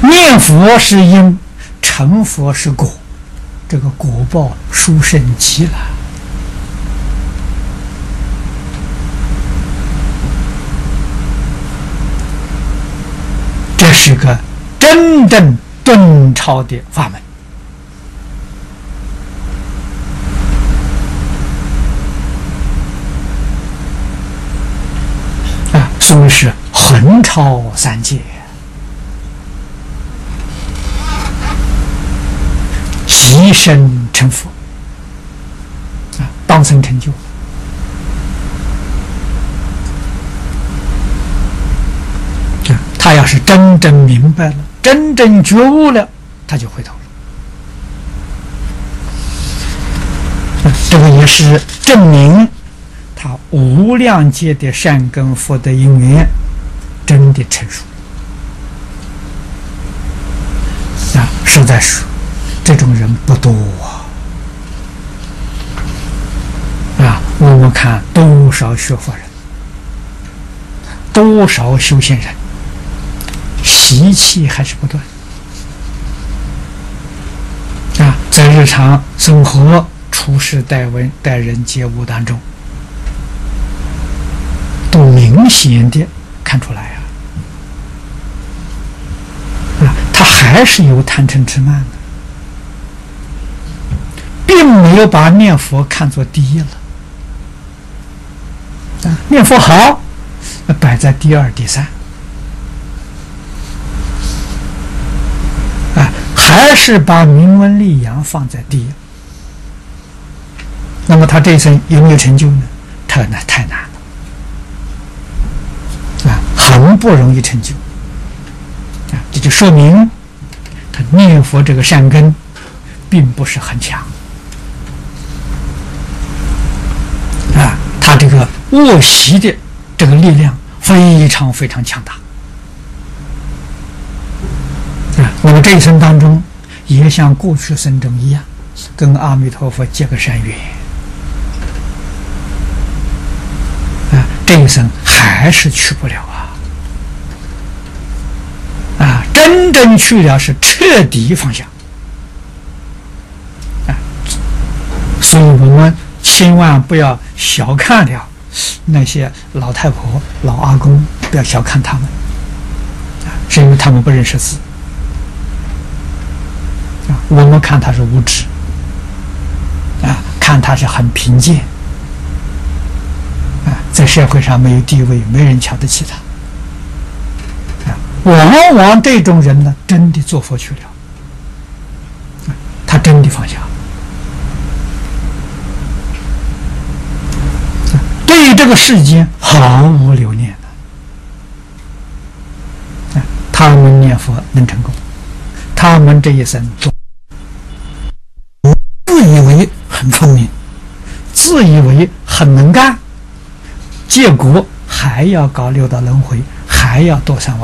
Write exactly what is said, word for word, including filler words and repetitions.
念佛是因，成佛是果，这个果报殊胜极了。这是个真正顿超的法门。啊，所以是横超三界，即生成佛，啊，当生成就。啊，他要是真正明白了，真正觉悟了，他就回头了。啊，这个也是证明他无量劫的善根福德因缘真的成熟。啊，实在是这种人不多啊！啊，我们看多少学佛人，多少修行人，习气还是不断啊！在日常生活、处事待人、待人接物当中，都明显的看出来啊！啊，他还是有贪嗔痴慢的。并没有把念佛看作第一了，啊，念佛好，摆在第二、第三，啊，还是把名闻利养放在第一。那么他这一生有没有成就呢？太难，太难了，啊，很不容易成就，啊，这就说明他念佛这个善根并不是很强。他这个卧习的这个力量非常非常强大啊！那么这一生当中，也像过去生中一样，跟阿弥陀佛结个善缘啊！这一生还是去不了啊！啊，真正去了是彻底放下啊！所以我们千万不要小看了那些老太婆、老阿公，不要小看他们，啊，是因为他们不认识字，啊，我们看他是无知，啊，看他是很贫贱，啊，在社会上没有地位，没人瞧得起他，啊，往往这种人呢，真的做佛去了，啊，他真的放下。对这个世间毫无留念的，他们念佛能成功，他们这一生做自以为很聪明，自以为很能干，结果还要搞六道轮回，还要堕三往。